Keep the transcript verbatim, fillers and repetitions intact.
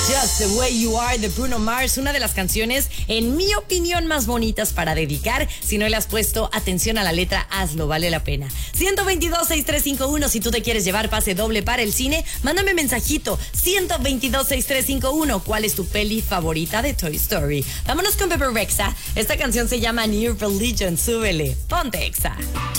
Just the Way You Are de Bruno Mars, una de las canciones, en mi opinión, más bonitas para dedicar. Si no le has puesto atención a la letra, hazlo, vale la pena. ciento veintidós, sesenta y tres cincuenta y uno, si tú te quieres llevar pase doble para el cine, mándame mensajito. ciento veintidós, sesenta y tres cincuenta y uno, ¿cuál es tu peli favorita de Toy Story? Vámonos con Bebe Rexha. Esta canción se llama New Religion, súbele. Ponte Exa.